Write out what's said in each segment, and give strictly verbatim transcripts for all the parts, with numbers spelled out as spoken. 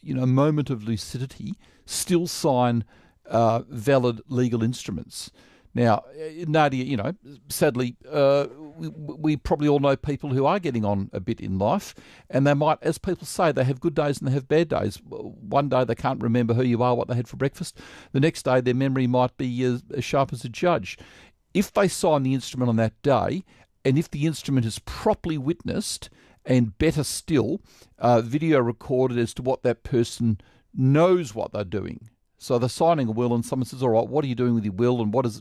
you know, moment of lucidity, still sign uh, valid legal instruments. Now, Nadia, you know, sadly, uh, we, we probably all know people who are getting on a bit in life, and they might, as people say, they have good days and they have bad days. One day they can't remember who you are, what they had for breakfast. The next day their memory might be as, as sharp as a judge. If they sign the instrument on that day, and if the instrument is properly witnessed, and better still, uh, video recorded as to what that person knows what they're doing. So they're signing a will and someone says, all right, what are you doing with your will and what is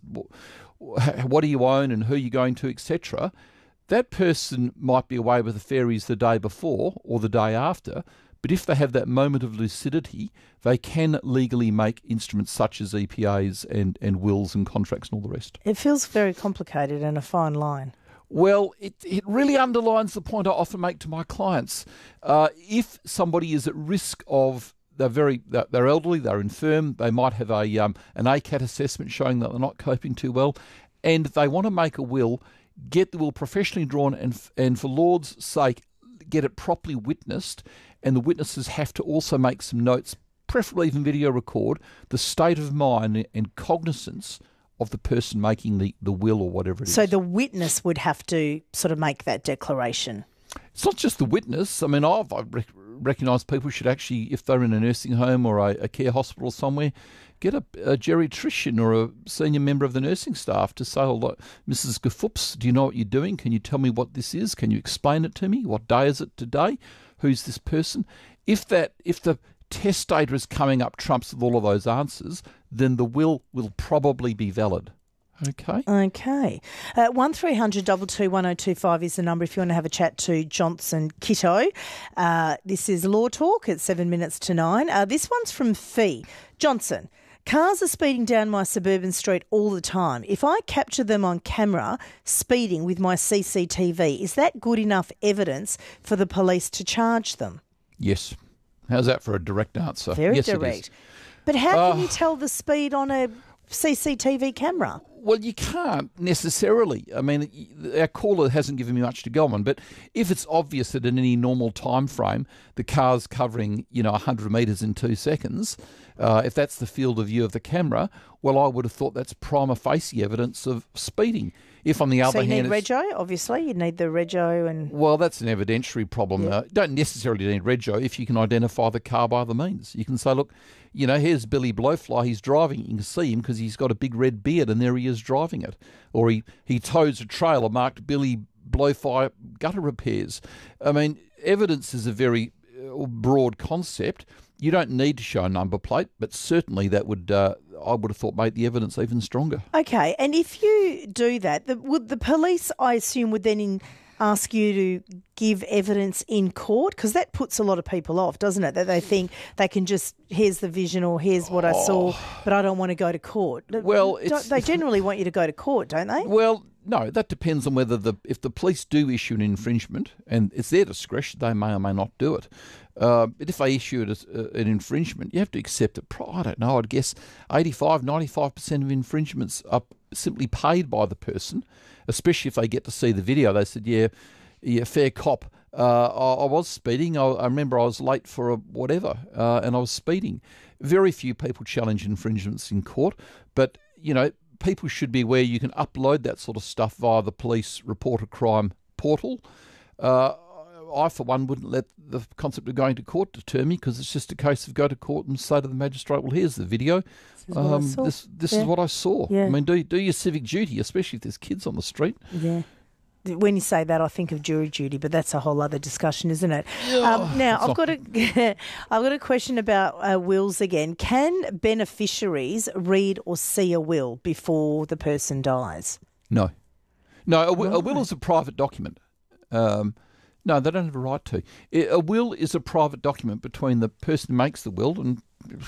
what do you own and who are you going to, et cetera. That person might be away with the fairies the day before or the day after, but if they have that moment of lucidity, they can legally make instruments such as E P As and, and wills and contracts and all the rest. It feels very complicated and a fine line. Well, it, it really underlines the point I often make to my clients. Uh, if somebody is at risk of They're very. They're elderly. They're infirm. They might have a um, an A C A T assessment showing that they're not coping too well, and they want to make a will. Get the will professionally drawn, and and for Lord's sake, get it properly witnessed. And the witnesses have to also make some notes, preferably even video record the state of mind and cognizance of the person making the, the will or whatever it is. So the witness would have to sort of make that declaration. It's not just the witness. I mean, I've, I've rec- recognised people should actually, if they're in a nursing home or a, a care hospital somewhere, get a, a geriatrician or a senior member of the nursing staff to say, oh, look, Missus Gafoops, do you know what you're doing? Can you tell me what this is? Can you explain it to me? What day is it today? Who's this person? If that, if the testator is coming up trumps with all of those answers, then the will will probably be valid. Okay. Okay. Uh, one three hundred two two one oh two five is the number if you want to have a chat to Johnson Kitto. Uh, this is Law Talk at seven minutes to nine. Uh, this one's from Fee. Johnson, cars are speeding down my suburban street all the time. If I capture them on camera speeding with my C C T V, is that good enough evidence for the police to charge them? Yes. How's that for a direct answer? Very yes, direct. But how uh, can you tell the speed on a C C T V camera? Well, you can't necessarily. I mean, our caller hasn't given me much to go on, but if it's obvious that in any normal time frame the car's covering, you know, one hundred metres in two seconds, uh, if that's the field of view of the camera, well, I would have thought that's prima facie evidence of speeding. If on the other so you hand, need rego, obviously. You need the rego and... Well, that's an evidentiary problem. Yeah. Uh, don't necessarily need rego if you can identify the car by the means. You can say, look, you know, here's Billy Blowfly. He's driving. You can see him because he's got a big red beard and there he is driving it. Or he, he tows a trailer marked Billy Blowfly gutter repairs. I mean, evidence is a very uh, broad concept. You don't need to show a number plate, but certainly that would, uh, I would have thought, make the evidence even stronger. Okay, and if you do that, the, would the police, I assume, would then in, ask you to give evidence in court? Because that puts a lot of people off, doesn't it? That they think they can just, here's the vision or here's what I saw, but I don't want to go to court. Well, it's, they generally want you to go to court, don't they? Well, no, that depends on whether the if the police do issue an infringement, and it's their discretion, they may or may not do it. Uh, but if they issue it as, uh, an infringement, you have to accept it. I don't know, I'd guess eighty-five, ninety-five percent of infringements are simply paid by the person, especially if they get to see the video. They said, yeah, yeah, fair cop, uh, I, I was speeding. I, I remember I was late for a whatever, uh, and I was speeding. Very few people challenge infringements in court, but, you know, people should be aware you can upload that sort of stuff via the police report a crime portal. Uh, I, for one, wouldn't let the concept of going to court deter me because it's just a case of go to court and say to the magistrate, well, here's the video. This is um, what I saw. This, this Yeah. is what I saw. Yeah. I mean, do, do your civic duty, especially if there's kids on the street. Yeah. When you say that, I think of jury duty, but that's a whole other discussion, isn't it? Um, now, I've got a, I've got a question about uh, wills again. Can beneficiaries read or see a will before the person dies? No. No, a, wi- a Right. will is a private document. Um, no, they don't have a right to. I- A will is a private document between the person who makes the will and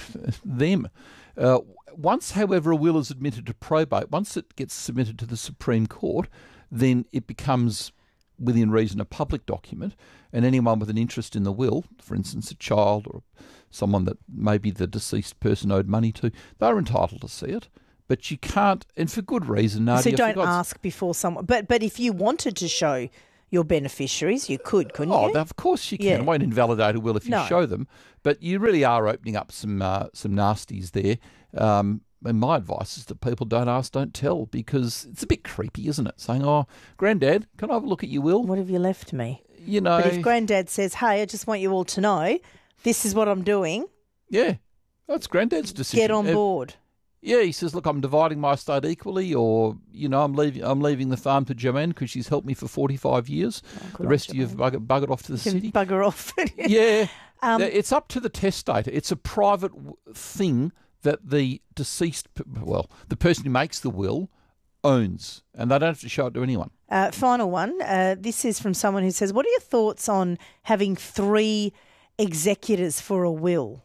them. Uh, once, however, a will is admitted to probate, once it gets submitted to the Supreme Court, then it becomes, within reason, a public document, and anyone with an interest in the will, for instance, a child or someone that maybe the deceased person owed money to, they're entitled to see it. But you can't, and for good reason, Nadia. So don't for God's- ask before someone. But but if you wanted to show your beneficiaries. You could, couldn't Oh, you? of course you can. Yeah. It won't invalidate a will if you No. show them, but you really are opening up some uh, some nasties there. Um, and my advice is that people don't ask, don't tell, because it's a bit creepy, isn't it? Saying, "Oh, Granddad, can I have a look at your will?" What have you left me? You know. But if Granddad says, "Hey, I just want you all to know, this is what I'm doing," yeah, that's Granddad's decision. get on Uh, board. Yeah, he says, "Look, I'm dividing my estate equally, or you know, I'm leaving. I'm leaving the farm to Joanne because she's helped me for forty-five years. good the on rest of you have buggered, buggered off to the You can city." bugger off. Yeah, Um, it's up to the testator. It's a private w- thing that the deceased, p- well, the person who makes the will owns, and they don't have to show it to anyone. Uh, final one. Uh, this is from someone who says, what are your thoughts on having three executors for a will,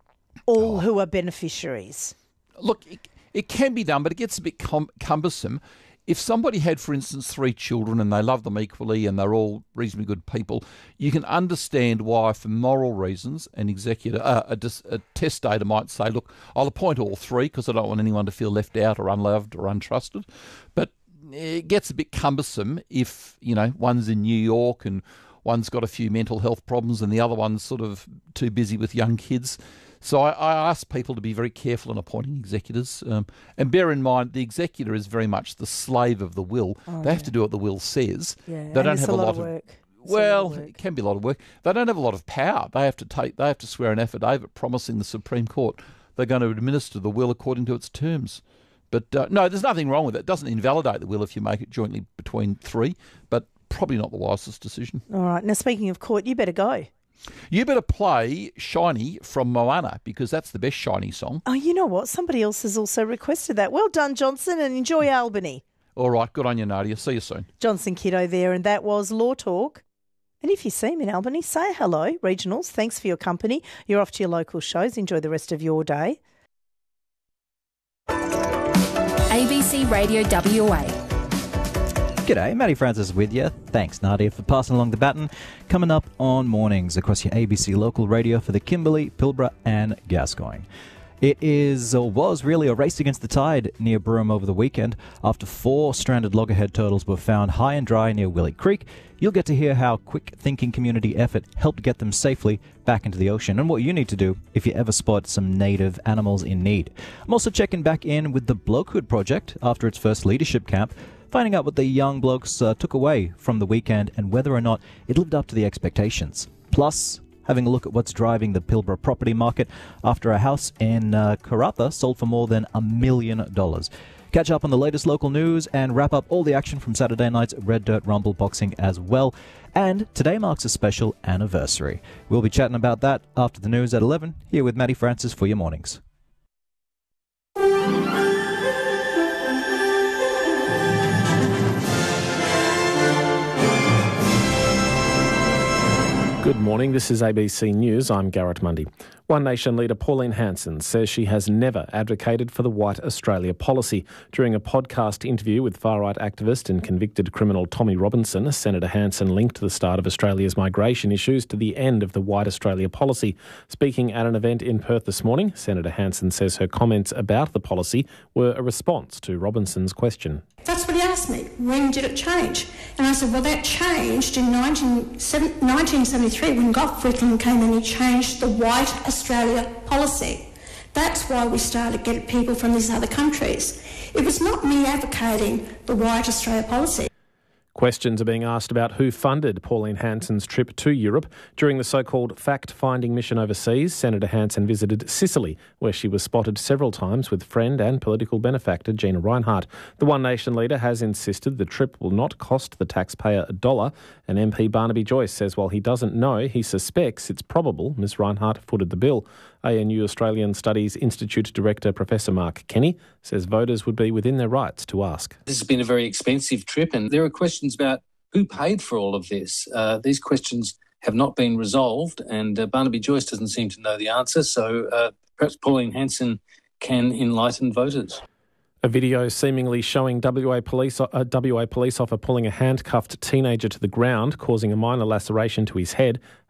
all Oh. who are beneficiaries? Look, it, it can be done, but it gets a bit cum- cumbersome. If somebody had, for instance, three children and they love them equally and they're all reasonably good people, you can understand why, for moral reasons, an executor, uh, a, dis- a testator might say, look, I'll appoint all three because I don't want anyone to feel left out or unloved or untrusted. But it gets a bit cumbersome if, you know, one's in New York and one's got a few mental health problems and the other one's sort of too busy with young kids. So I, I ask people to be very careful in appointing executors. Um, and bear in mind, the executor is very much the slave of the will. Oh, they have yeah. to do what the will says. Yeah, They and don't it's have a a lot, lot of of work. It's a lot of Well, work. it can be a lot of work. They don't have a lot of power. They have to take. They have to swear an affidavit promising the Supreme Court they're going to administer the will according to its terms. But uh, no, there's nothing wrong with it. It doesn't invalidate the will if you make it jointly between three, but probably not the wisest decision. All right. Now, speaking of court, you better go. You better play Shiny from Moana because that's the best Shiny song. Oh, you know what? Somebody else has also requested that. Well done, Johnson, and enjoy Albany. All right, good on you, Nadia. See you soon. Johnson Kiddo there, and that was Law Talk. And if you see him in Albany, say hello. Regionals, thanks for your company. You're off to your local shows. Enjoy the rest of your day. A B C Radio W A. G'day, Matty Francis with you. Thanks, Nadia, for passing along the baton. Coming up on mornings across your A B C local radio for the Kimberley, Pilbara and Gascoyne. It is, or was really, a race against the tide near Broome over the weekend. After four stranded loggerhead turtles were found high and dry near Willie Creek, you'll get to hear how quick-thinking community effort helped get them safely back into the ocean and what you need to do if you ever spot some native animals in need. I'm also checking back in with the Blokehood Project after its first leadership camp, finding out what the young blokes uh, took away from the weekend and whether or not it lived up to the expectations. Plus, having a look at what's driving the Pilbara property market after a house in uh, Karratha sold for more than a million dollars. Catch up on the latest local news and wrap up all the action from Saturday night's Red Dirt Rumble boxing as well. And today marks a special anniversary. We'll be chatting about that after the news at eleven, here with Matty Francis for your mornings. Good morning, this is A B C News. I'm Garrett Mundy. One Nation leader Pauline Hanson says she has never advocated for the White Australia policy. During a podcast interview with far-right activist and convicted criminal Tommy Robinson, Senator Hanson linked the start of Australia's migration issues to the end of the White Australia policy. Speaking at an event in Perth this morning, Senator Hanson says her comments about the policy were a response to Robinson's question. That's what he asked me. When did it change? And I said, well, that changed in nineteen seventy-three when Gough Whitlam came and he changed the White Australia policy. That's why we started getting people from these other countries. It was not me advocating the White Australia policy. Questions are being asked about who funded Pauline Hanson's trip to Europe. During the so-called fact-finding mission overseas, Senator Hanson visited Sicily, where she was spotted several times with friend and political benefactor Gina Rinehart. The One Nation leader has insisted the trip will not cost the taxpayer a dollar, and M P Barnaby Joyce says while he doesn't know, he suspects it's probable Miss Rinehart footed the bill. A N U Australian Studies Institute Director Professor Mark Kenny says voters would be within their rights to ask. This has been a very expensive trip, and there are questions about who paid for all of this. Uh, these questions have not been resolved, and uh, Barnaby Joyce doesn't seem to know the answer, so uh, perhaps Pauline Hanson can enlighten voters. A video seemingly showing W A police, a W A police officer pulling a handcuffed teenager to the ground, causing a minor laceration to his head,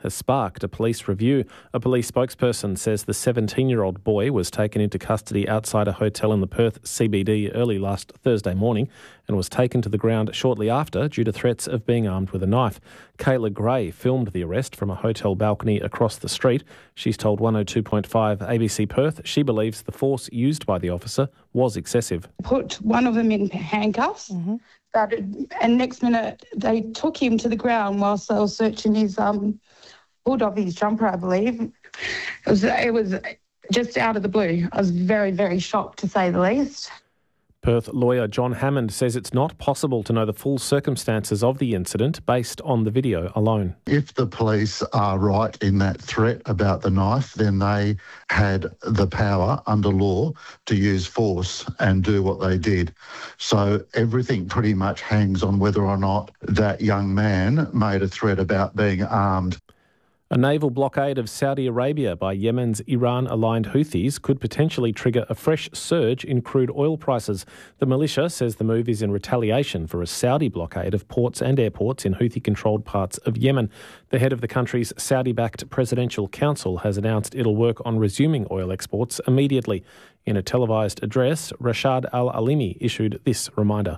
has sparked a police review. A police spokesperson says the seventeen-year-old boy was taken into custody outside a hotel in the Perth C B D early last Thursday morning and was taken to the ground shortly after due to threats of being armed with a knife. Kayla Gray filmed the arrest from a hotel balcony across the street. She's told one oh two point five A B C Perth she believes the force used by the officer was excessive. Put one of them in handcuffs, mm-hmm. started, and next minute they took him to the ground whilst they were searching his um, hood of his jumper, I believe. It was, it was just out of the blue. I was very, very shocked, to say the least. Perth lawyer John Hammond says it's not possible to know the full circumstances of the incident based on the video alone. If the police are right in that threat about the knife, then they had the power under law to use force and do what they did. So everything pretty much hangs on whether or not that young man made a threat about being armed. A naval blockade of Saudi Arabia by Yemen's Iran-aligned Houthis could potentially trigger a fresh surge in crude oil prices. The militia says the move is in retaliation for a Saudi blockade of ports and airports in Houthi-controlled parts of Yemen. The head of the country's Saudi-backed Presidential Council has announced it'll work on resuming oil exports immediately. In a televised address, Rashad Al-Alimi issued this reminder.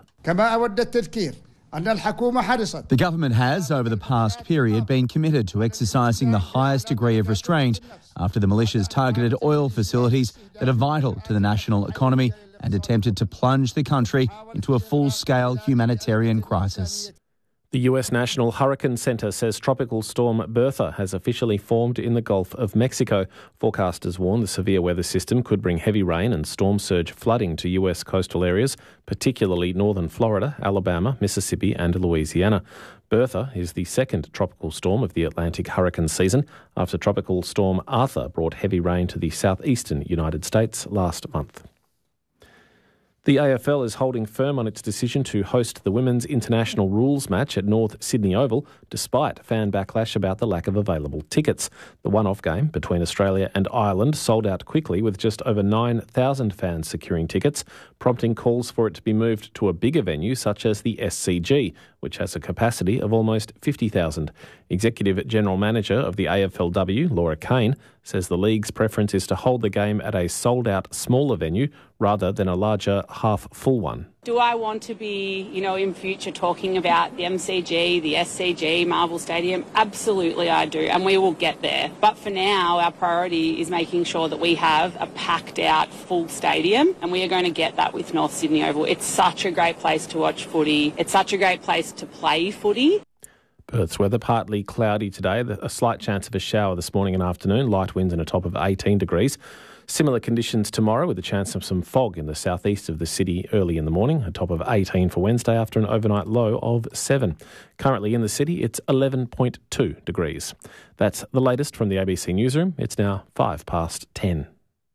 The government has, over the past period, been committed to exercising the highest degree of restraint after the militias targeted oil facilities that are vital to the national economy and attempted to plunge the country into a full-scale humanitarian crisis. The U S National Hurricane Center says Tropical Storm Bertha has officially formed in the Gulf of Mexico. Forecasters warn the severe weather system could bring heavy rain and storm surge flooding to U S coastal areas, particularly northern Florida, Alabama, Mississippi and Louisiana. Bertha is the second tropical storm of the Atlantic hurricane season after Tropical Storm Arthur brought heavy rain to the southeastern United States last month. The A F L is holding firm on its decision to host the Women's International Rules match at North Sydney Oval, despite fan backlash about the lack of available tickets. The one-off game between Australia and Ireland sold out quickly with just over nine thousand fans securing tickets, prompting calls for it to be moved to a bigger venue such as the S C G, which has a capacity of almost fifty thousand. Executive General Manager of the A F L W, Laura Kane, says the league's preference is to hold the game at a sold-out smaller venue rather than a larger half-full one. Do I want to be, you know, in future talking about the M C G, the S C G, Marvel Stadium? Absolutely I do, and we will get there. But for now, our priority is making sure that we have a packed-out full stadium, and we are going to get that with North Sydney Oval. It's such a great place to watch footy. It's such a great place to play footy. Perth's weather partly cloudy today, a slight chance of a shower this morning and afternoon, light winds and a top of eighteen degrees. Similar conditions tomorrow with a chance of some fog in the southeast of the city early in the morning, a top of eighteen for Wednesday after an overnight low of seven. Currently in the city, it's eleven point two degrees. That's the latest from the A B C Newsroom. It's now five past ten.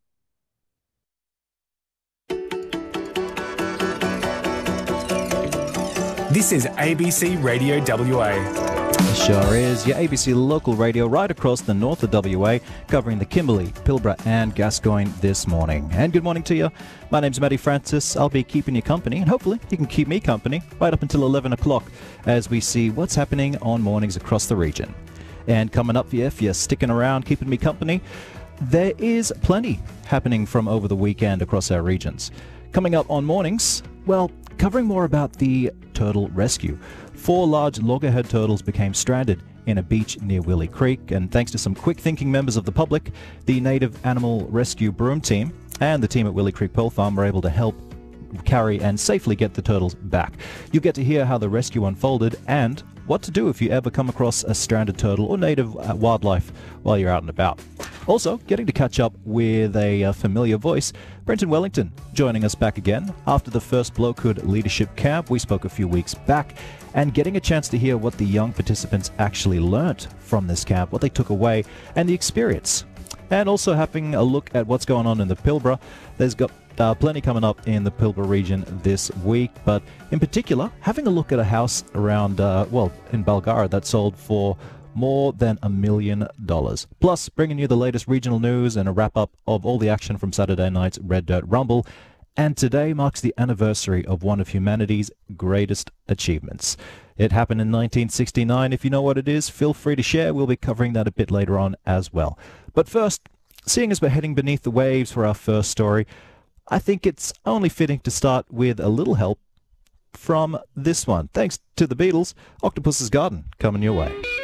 This is A B C Radio W A. Sure is. Your A B C local radio right across the north of W A, covering the Kimberley, Pilbara and Gascoyne this morning. And good morning to you. My name's Matty Francis. I'll be keeping you company, and hopefully you can keep me company right up until eleven o'clock as we see what's happening on mornings across the region. And coming up for you, if you're sticking around keeping me company, there is plenty happening from over the weekend across our regions. Coming up on mornings, well, covering more about the turtle rescue. Four large loggerhead turtles became stranded in a beach near Willie Creek, and thanks to some quick-thinking members of the public, the Native Animal Rescue Broom Team and the team at Willie Creek Pearl Farm were able to help carry and safely get the turtles back. You'll get to hear how the rescue unfolded and what to do if you ever come across a stranded turtle or native uh, wildlife while you're out and about. Also, getting to catch up with a uh, familiar voice, Brenton Wellington, joining us back again after the first Blokehood Leadership Camp. We spoke a few weeks back, and getting a chance to hear what the young participants actually learnt from this camp, what they took away, and the experience. And also having a look at what's going on in the Pilbara. There's got uh, plenty coming up in the Pilbara region this week, but in particular, having a look at a house around, uh, well, in Balgara that sold for more than a million dollars. Plus, bringing you the latest regional news and a wrap-up of all the action from Saturday night's Red Dirt Rumble. And today marks the anniversary of one of humanity's greatest achievements. It happened in nineteen sixty-nine. If you know what it is, feel free to share. We'll be covering that a bit later on as well. But first, seeing as we're heading beneath the waves for our first story, I think it's only fitting to start with a little help from this one. Thanks to the Beatles, Octopus's Garden coming your way.